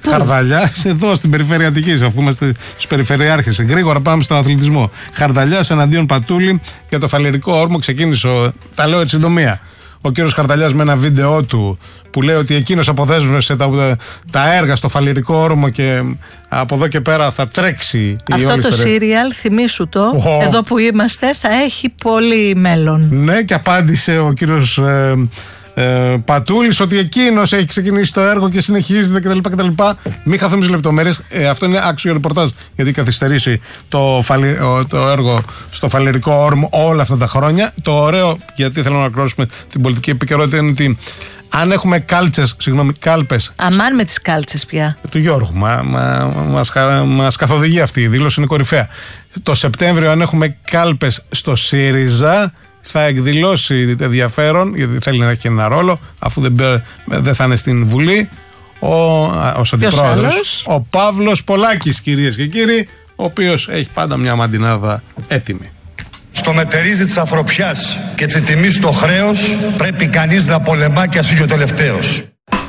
Χαρδαλιάς εδώ στην περιφέρεια Αττικής, αφού είμαστε στους περιφερειάρχες. Γρήγορα πάμε στον αθλητισμό. Χαρδαλιάς εναντίον Πατούλη για το φαλιρικό όρμο. Ξεκίνησε, τα λέω έτσι συντομία, ο κύριος Χαρδαλιάς με ένα βίντεο του που λέει ότι εκείνος αποδέσμευσε τα έργα στο φαλιρικό όρμο και από εδώ και πέρα θα τρέξει. Αυτό το σύριαλ, θυμήσου το, εδώ που είμαστε, θα έχει πολύ μέλλον. Ναι, και απάντησε ο κύριος Πατούλης ότι εκείνος έχει ξεκινήσει το έργο και συνεχίζεται κτλ. Μην χαθούμε τις λεπτομέρειες. Αυτό είναι άξιο ρεπορτάζ, γιατί καθυστερήσει το έργο στο φαλιρικό όρμο όλα αυτά τα χρόνια. Το ωραίο, γιατί θέλω να ακρόσουμε την πολιτική επικαιρότητα, είναι ότι αν έχουμε κάλπες. Αμάν με τις κάλτσες πια. Του Γιώργου. Μας καθοδηγεί αυτή η δήλωση, είναι κορυφαία. Το Σεπτέμβριο, αν έχουμε κάλπες στο ΣΥΡΙΖΑ, θα εκδηλώσει ενδιαφέρον, γιατί θέλει να έχει ένα ρόλο, αφού δεν θα είναι στην Βουλή, ως αντιπρόεδρος, ο Παύλος Πολάκης, κυρίες και κύριοι, ο οποίος έχει πάντα μια μαντινάδα έτοιμη. Στο μετερίζει της ανθρωπιάς και της τιμής στο χρέος πρέπει κανείς να πολεμά και ας είναι ο τελευταίος.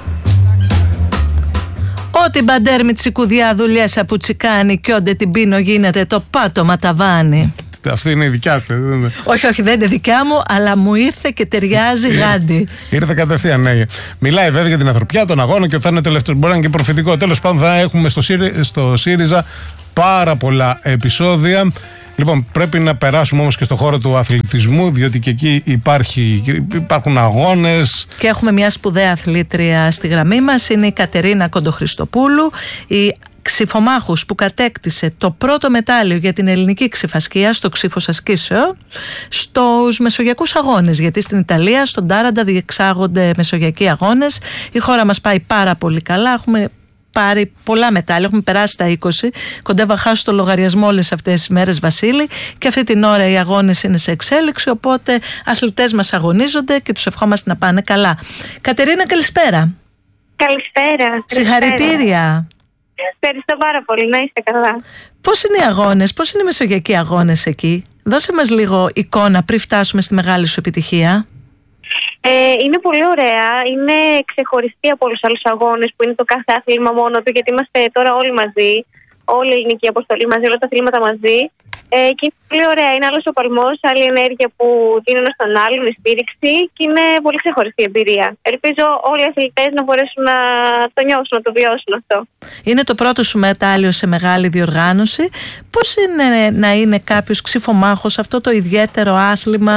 Ό,τι μπαντέρ Μητσικουδιά δουλειές από τσικάνι κι όντε την πίνω γίνεται το πάτωμα ταβάνι. Αυτή είναι η δικιά σου. Όχι, δεν είναι δικιά μου, αλλά μου ήρθε και ταιριάζει γάντι. Ήρθε κατευθείαν, ναι. Μιλάει βέβαια για την ανθρωπιά, τον αγώνα και ότι θα είναι τελευταίο. Μπορεί να είναι και προφητικό. Τέλος πάντων, θα έχουμε στο ΣΥΡΙΖΑ πάρα πολλά επεισόδια. Λοιπόν, πρέπει να περάσουμε όμως και στο χώρο του αθλητισμού, διότι και εκεί υπάρχουν αγώνες. Και έχουμε μια σπουδαία αθλήτρια στη γραμμή μας, είναι η Κατερίνα Κοντοχρηστοπούλου, η ξυφομάχους που κατέκτησε το πρώτο μετάλλιο για την ελληνική ξυφασκία στο ξύφος ασκήσεων στους μεσογειακούς αγώνες, γιατί στην Ιταλία, στον Τάραντα διεξάγονται μεσογειακοί αγώνες. Η χώρα μας πάει πάρα πολύ καλά, έχουμε πάρει πολλά μετάλλια, έχουμε περάσει τα 20, κοντεύω χάσω το λογαριασμό όλες αυτές τις μέρες, Βασίλη, και αυτή την ώρα οι αγώνες είναι σε εξέλιξη, οπότε αθλητές μας αγωνίζονται και τους ευχόμαστε να πάνε καλά. Κατερίνα, καλησπέρα. Καλησπέρα. Συγχαρητήρια. Ευχαριστώ πάρα πολύ, να είστε καλά. Πώς είναι οι αγώνες, πώς είναι οι μεσογειακοί αγώνες εκεί? Δώσε μας λίγο εικόνα πριν φτάσουμε στη μεγάλη σου επιτυχία. Είναι πολύ ωραία, είναι ξεχωριστή από όλους τους άλλους αγώνες που είναι το κάθε άθλημα μόνο του, γιατί είμαστε τώρα όλοι μαζί, όλη η ελληνική αποστολή μαζί, όλα τα αθλήματα μαζί, και είναι πολύ ωραία, είναι άλλος ο παλμός, άλλη ενέργεια που δίνουν ένα στον άλλον, η στήριξη, και είναι πολύ ξεχωριστή εμπειρία. Ελπίζω όλοι οι αθλητές να μπορέσουν να το νιώσουν, να το βιώσουν αυτό. Είναι το πρώτο σου μετάλλιο σε μεγάλη διοργάνωση. Πώς είναι να είναι κάποιος ξυφομάχος, αυτό το ιδιαίτερο άθλημα?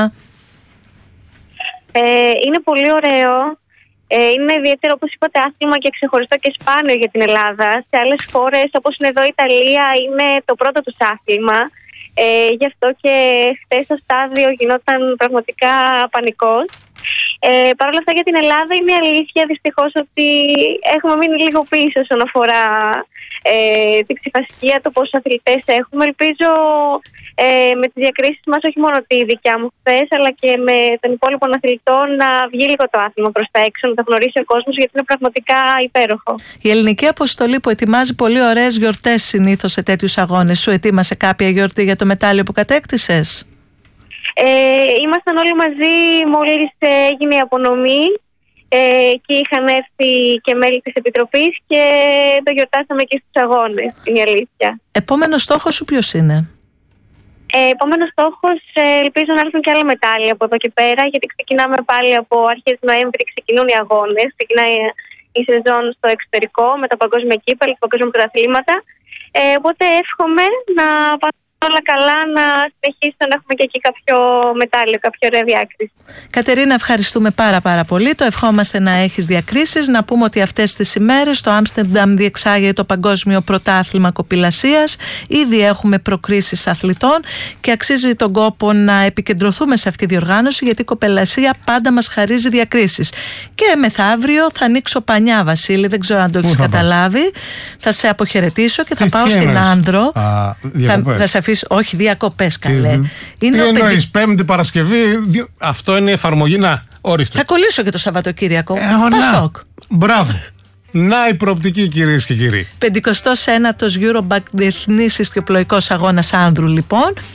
Είναι πολύ ωραίο. Είναι ιδιαίτερο, όπως είπατε, άθλημα και ξεχωριστό και σπάνιο για την Ελλάδα. Σε άλλες χώρες, όπως είναι εδώ η Ιταλία, είναι το πρώτο τους άθλημα. Γι' αυτό και χθες στο στάδιο γινόταν πραγματικά πανικός. Παρ' όλα αυτά, για την Ελλάδα είναι αλήθεια δυστυχώς ότι έχουμε μείνει λίγο πίσω όσον αφορά την ξυφασκία, το πόσους αθλητές έχουμε. Ελπίζω με τις διακρίσεις μας, όχι μόνο τη δικιά μου χθες, αλλά και με των υπόλοιπων αθλητών, να βγει λίγο το άθλημα προς τα έξω, να το γνωρίσει ο κόσμος, γιατί είναι πραγματικά υπέροχο. Η ελληνική αποστολή που ετοιμάζει πολύ ωραίες γιορτές συνήθως σε τέτοιους αγώνες, σου ετοίμασε κάποια γιορτή για το μετάλλιο που κατέκτησες? Ήμασταν όλοι μαζί μόλις έγινε η απονομή και είχαν έρθει και μέλη της Επιτροπής και το γιορτάσαμε και στους αγώνες, είναι η αλήθεια. Επόμενος στόχος σου ποιος είναι? Επόμενος στόχος, ελπίζω να έρθουν και άλλα μετάλλια από εδώ και πέρα, γιατί ξεκινάμε πάλι από αρχές Νοέμβρη, ξεκινούν οι αγώνες, ξεκινάει η σεζόν στο εξωτερικό με τα παγκόσμια κύπελλα, τα παγκόσμια πρωταθλήματα, οπότε εύχομαι να πάνε όλα καλά, να συνεχίσουν να έχουμε και εκεί κάποιο μετάλλιο, κάποια ωραία διάκριση. Κατερίνα, ευχαριστούμε πάρα πολύ. Το ευχόμαστε να έχεις διακρίσεις. Να πούμε ότι αυτές τις ημέρες στο Άμστερνταμ διεξάγεται το Παγκόσμιο Πρωτάθλημα Κοπηλασίας. Ήδη έχουμε προκρίσεις αθλητών και αξίζει τον κόπο να επικεντρωθούμε σε αυτή τη διοργάνωση, γιατί η κοπηλασία πάντα μας χαρίζει διακρίσεις. Και μεθαύριο θα ανοίξω πανιά, Βασίλη, δεν ξέρω αν το έχεις καταλάβει. Θα σε αποχαιρετήσω και θα πάω στην Άνδρο. Θα σε αφήσω, όχι διακοπές, καλέ. Τι εννοείς, Πέμπτη Παρασκευή, αυτό είναι εφαρμογή, να, ορίστε. Θα κολλήσω και το Σαββατοκύριακο. Πασόκ. Μπράβο. Να η προοπτική, κυρίες και κύριοι. 59ος Eurobank Διεθνής Ιστιοπλοϊκός Αγώνας Άνδρου, λοιπόν.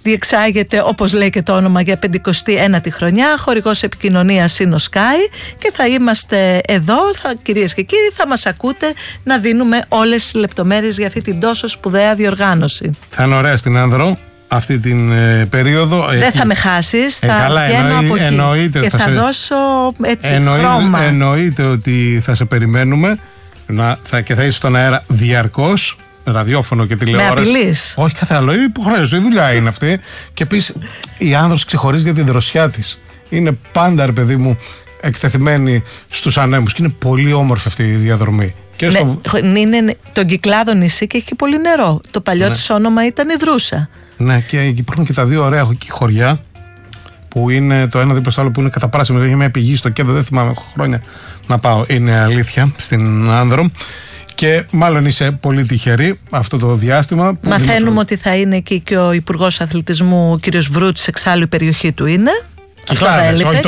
διεξάγεται, όπως λέει και το όνομα, για 59η χρονιά. Χορηγός επικοινωνίας είναι ο Sky και θα είμαστε εδώ, κυρίες και κύριοι, θα μας ακούτε να δίνουμε όλες τις λεπτομέρειες για αυτή την τόσο σπουδαία διοργάνωση. Θα είναι ωραία στην Άνδρο αυτή την περίοδο. Δεν θα με χάσεις, θα βγαίνω από εκεί και θα δώσω έτσι χρώμα. Εννοείται ότι θα σε περιμένουμε και θα είσαι στον αέρα διαρκώς, ραδιόφωνο και τηλεόραση. Με απειλείς? Όχι, κάθε άλλο, υποχρέωση, η δουλειά είναι αυτή. Και επίσης η Άνδρος ξεχωρίζει για την δροσιά της. Είναι πάντα, ρε παιδί μου, εκτεθειμένη στους ανέμους και είναι πολύ όμορφη αυτή η διαδρομή. Είναι τον Κυκλάδο νησί και έχει πολύ νερό. Το παλιό της όνομα ήταν η Δρούσα. Ναι, και υπάρχουν και τα δύο ωραία χωριά που είναι το ένα δίπλα στο άλλο, που είναι καταπράσινο. Έχει μια πηγή στο κέντρο, δεν θυμάμαι, έχω χρόνια να πάω. Είναι αλήθεια, στην Άνδρο. Και μάλλον είσαι πολύ τυχερή αυτό το διάστημα. Μαθαίνουμε ότι θα είναι εκεί και ο Υπουργός Αθλητισμού, ο κ. Βρούτσης, εξάλλου η περιοχή του είναι. Κυκλάδες, όχι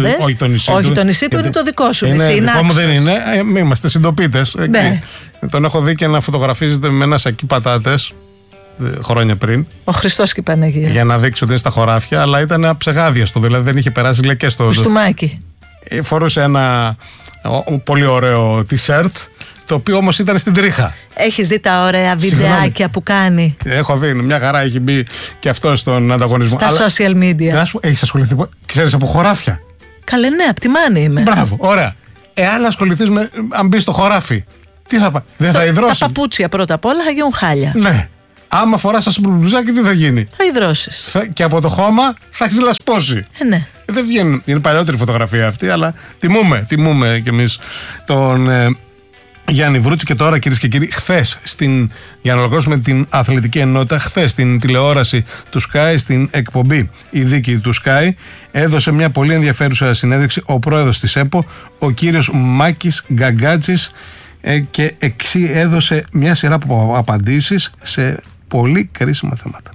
το νησί του. Είναι το δικό σου νησί. Δικό μου δεν είναι. Είμαστε συντοπίτες. Ναι. Τον έχω δει και να φωτογραφίζεται με ένα σακί πατάτες χρόνια πριν. Ο Χριστός και η Παναγία. Για να δείξει ότι είναι στα χωράφια, αλλά ήταν αψεγάδιαστο, δηλαδή δεν είχε περάσει λεκές στο κουστούμάκι. Φορούσε ένα πολύ ωραίο t-shirt, το οποίο όμως ήταν στην τρίχα. Έχεις δει τα ωραία βιντεάκια που κάνει? Έχω δει, μια χαρά, έχει μπει και αυτό στον ανταγωνισμό. Στα social media. Έχεις ασχοληθεί, ξέρεις, από χωράφια? Καλέ, ναι, απ' τη Μάνη είμαι. Μπράβο, ωραία. Εάν ασχοληθείς αν μπει στο χωράφι, τι θα πάει? Δεν θα υδρώσει? Τα παπούτσια πρώτα απ' όλα θα γίνουν χάλια. Ναι. Άμα φοράς το μπλουζάκι, τι θα γίνει? Θα υδρώσεις. Και από το χώμα θα έχεις λασπώσει. Ναι. Δεν βγαίνει. Είναι παλιότερη φωτογραφία αυτή, αλλά τιμούμε κι εμείς τον Γιάννη Βρούτση. Και τώρα, κυρίες και κύριοι, χθες, για να ολοκληρώσουμε την αθλητική ενότητα, χθες στην τηλεόραση του Sky, στην εκπομπή Η Δίκη του Sky, έδωσε μια πολύ ενδιαφέρουσα συνέντευξη ο πρόεδρος της ΕΠΟ, ο κύριος Μάκης Γκαγκάτσης, και έδωσε μια σειρά από απαντήσεις σε πολύ κρίσιμα θέματα.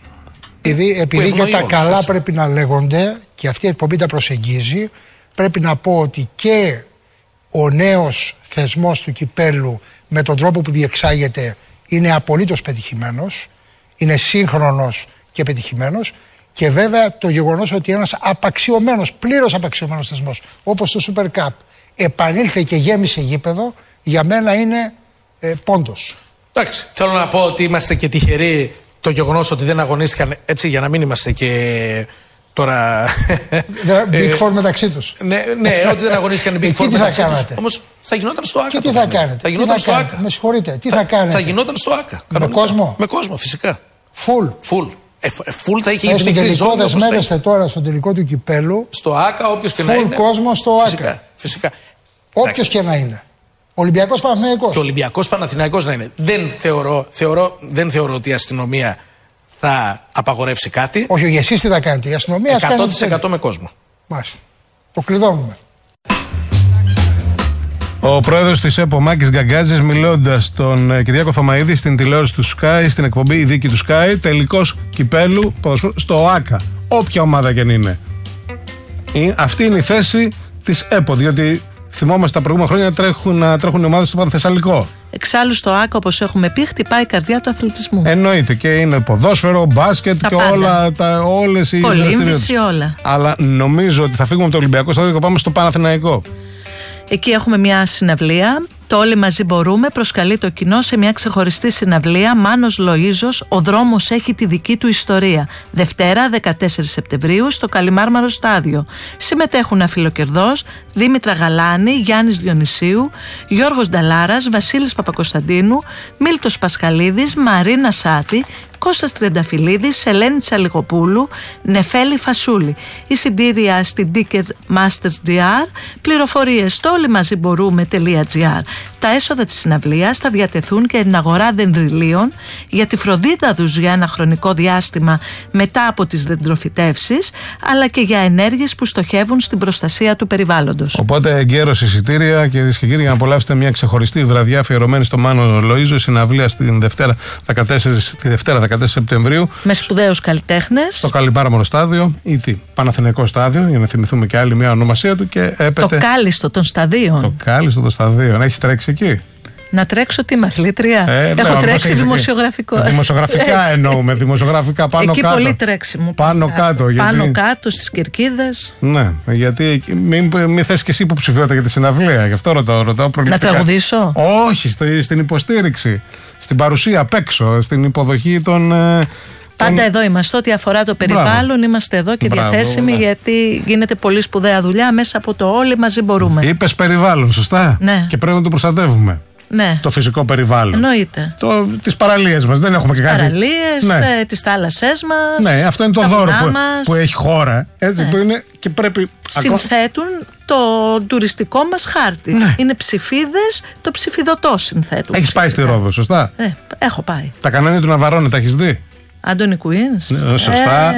Επειδή και τα καλά πρέπει να λέγονται και αυτή η εκπομπή τα προσεγγίζει, πρέπει να πω ότι και ο νέος θεσμός του κυπέλου με τον τρόπο που διεξάγεται είναι απολύτως πετυχημένος, είναι σύγχρονος και πετυχημένος, και βέβαια το γεγονός ότι ένας πλήρως απαξιωμένος θεσμός όπως το Super Cup επανήλθε και γέμισε γήπεδο, για μένα είναι πόντος. Εντάξει, θέλω να πω ότι είμαστε και τυχεροί το γεγονός ότι δεν αγωνίστηκαν, έτσι, για να μην είμαστε και τώρα Big Four μεταξύ τους. Ναι, ότι δεν αγωνίστηκαν οι Big Four μεταξύ τους. Όμως θα γινόταν στο ΆΚΑ. Και τι θα κάνετε? Θα γινόταν στο ΆΚΑ. Με συγχωρείτε, τι θα κάνετε? Θα γινόταν στο ΆΚΑ. Με κόσμο? Με κόσμο, φυσικά. Full. Full θα είχε γίνει στο τελικό, δεσμεύεστε τώρα στο τελικό του κυπέλου. Στο ΆΚΑ, όποιος και να είναι. Full κόσμο στο ΆΚΑ. Φυσικά. Όποιος και να είναι. Ολυμπιακός Παναθηναϊκός. Και Ολυμπιακός Παναθηναϊκός να είναι. Δεν θεωρώ ότι η αστυνομία θα απαγορεύσει κάτι. Όχι, εσείς τι θα κάνετε? Η αστυνομία 100% με κόσμο. Μάλιστα. Το κλειδώνουμε. Ο πρόεδρος της ΕΠΟ, Μάκης Γκαγκάτζης, μιλώντας τον Κυριάκο Θωμαίδη στην τηλεόραση του Sky, στην εκπομπή Η Δίκη του Sky, τελικός κυπέλου στο ΆΚΑ. Όποια ομάδα και αν είναι. Αυτή είναι η θέση της ΕΠΟ, διότι θυμόμαστε τα προηγούμενα χρόνια να τρέχουν οι ομάδες στο Πανθεσσαλικό. Εξάλλου στο ΆΚΑ, όπως έχουμε πει, χτυπάει η καρδιά του αθλητισμού. Εννοείται, και είναι ποδόσφαιρο, μπάσκετ και όλες οι δραστηριότητες. Όλα. Αλλά νομίζω ότι θα φύγουμε από το Ολυμπιακό Στάδιο και πάμε στο Παναθηναϊκό. Εκεί έχουμε μια συναυλία. Το Όλοι Μαζί Μπορούμε προσκαλεί το κοινό σε μια ξεχωριστή συναυλία. Μάνος Λοΐζος, ο δρόμος έχει τη δική του ιστορία. Δευτέρα 14 Σεπτεμβρίου στο Καλιμάρμαρο Στάδιο. Συμμετέχουν Αφιλοκερδός, Δήμητρα Γαλάνη, Γιάννης Διονυσίου, Γιώργος Νταλάρας, Βασίλης Παπακοσταντίνου, Μίλτος Πασχαλίδης, Μαρίνα Σάτη, Κώστας Τριανταφυλλίδης, Ελένη Τσαλιγοπούλου, Νεφέλη Φασούλη. Εισιτήρια στην Ticketmasters.gr, πληροφορίες στο όλοιμαζιμπορούμε.gr. Τα έσοδα της συναυλίας θα διατεθούν και την αγορά δεντριλίων για τη φροντίδα τους για ένα χρονικό διάστημα μετά από τις δεντροφυτεύσεις, αλλά και για ενέργειες που στοχεύουν στην προστασία του περιβάλλοντος. Οπότε εγκαίρως εισιτήρια, κυρίες και κύριοι, για να απολαύσετε μια ξεχωριστή βραδιά αφιερωμένη στο Μάνο Λοΐζο, συναυλία τη Δευτέρα 14 Σεπτεμβρίου. Με σπουδαίους καλλιτέχνες. Στο Καλιμάρμαρο Στάδιο ή Παναθηναϊκό Στάδιο, για να θυμηθούμε και άλλη μια ονομασία του. Και έπεται... Το κάλιστο των σταδίων. Το κάλιστο των σταδίων. Έχεις τρέξει εκεί? Να τρέξω τι μαθλήτρια. Έχω τρέξει δημοσιογραφικό. Δημοσιογραφικά εννοούμε. Δημοσιογραφικά πάνω εκεί κάτω. Πολύ τρέξιμο. Πάνω κάτω. Πάνω κάτω στις κερκίδες. Ναι, γιατί μην θες και εσύ υποψηφιότητα για τη συναυλία. Γι' αυτό ρωτάω προληπτικά. Να τραγουδήσω. Όχι, στην υποστήριξη. Στην παρουσία απ' έξω. Στην υποδοχή των. Πάντα εδώ είμαστε. Ό,τι αφορά το περιβάλλον, είμαστε εδώ και διαθέσιμοι, γιατί γίνεται πολύ σπουδαία δουλειά μέσα από το όλοι μαζί μπορούμε. Είπες περιβάλλον, σωστά. Ναι. Και πρέπει να το προστατεύουμε. Ναι. Το φυσικό περιβάλλον. Εννοείται. Τις παραλίες μας. Δεν έχουμε και κάτι. Τις παραλίες, τις θάλασσές μας. Ναι, αυτό είναι το δώρο που έχει χώρα. Έτσι, που είναι και πρέπει. Συνθέτουν το τουριστικό μας χάρτη. Ναι. Είναι ψηφίδες, το ψηφιδωτό συνθέτουν. Έχεις πάει στη Ρόδο, σωστά. Έχω πάει. Τα κανόνια του Ναβαρώνε, τα έχεις δει? Άντωνη Κουίνς. Σωστά.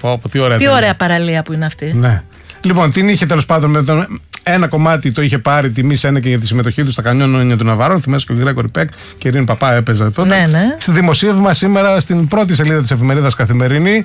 Τι ωραία παραλία που είναι αυτή. Ναι. Λοιπόν, την είχε τέλος πάντων με τον. Ένα κομμάτι το είχε πάρει τιμή Σένεκε για τη συμμετοχή του στα κανόνια του Ναβαρών. Θυμάσαι και ο Γκρέγκορι Πεκ και η Ειρήνη Παπά έπαιζε τότε. Ναι. Στη δημοσίευμα σήμερα στην πρώτη σελίδα της εφημερίδας Καθημερινή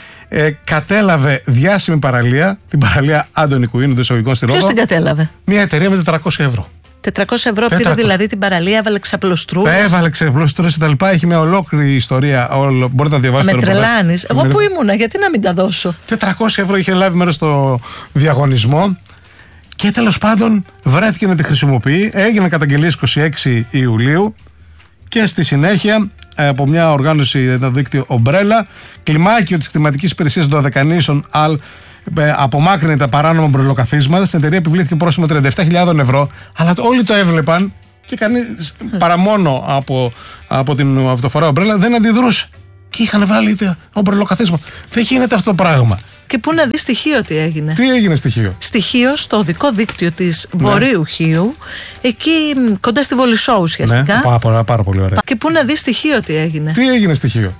κατέλαβε διάσημη παραλία, την παραλία Άντωνη Κουίν, των εισαγωγικών στη Ρόδο. Ποιος την κατέλαβε? Μια εταιρεία με 400 ευρώ. 400 ευρώ πήρε δηλαδή την παραλία, έβαλε ξαπλωστρούς. Έβαλε ξαπλωστρούς και τα λοιπά. Έχει μια ολόκληρη ιστορία. Μπορείτε να διαβάσετε. Με τρελάνεις. Εγώ που ήμουνα, γιατί να μην τα δώσω? 400 ευρώ είχε λάβει μέρος στο διαγωνισμό. Και τέλος πάντων βρέθηκε να τη χρησιμοποιεί. Έγιναν καταγγελίες 26 Ιουλίου και στη συνέχεια από μια οργάνωση, το δίκτυο Ομπρέλα, κλιμάκιο της κτηματικής υπηρεσίας των Δωδεκανήσων ΑΛ απομάκρυνε τα παράνομα μπρελοκαθίσματα. Στην εταιρεία επιβλήθηκε πρόστιμο 37.000 ευρώ, αλλά όλοι το έβλεπαν και κανείς παρά μόνο από την αυτοφορά Ομπρέλα δεν αντιδρούσε. Και είχαν βάλει το μπρελοκαθίσμα. Δεν γίνεται αυτό το πράγμα. Και πού να δει στοιχείο τι έγινε. Τι έγινε στοιχείο? Στοιχείο στο οδικό δίκτυο της Βορείου Χίου, εκεί κοντά στη Βολισσό ουσιαστικά. Ναι, πάρα πολύ ωραία. Και πού να δει στοιχείο τι έγινε. Τι έγινε στοιχείο?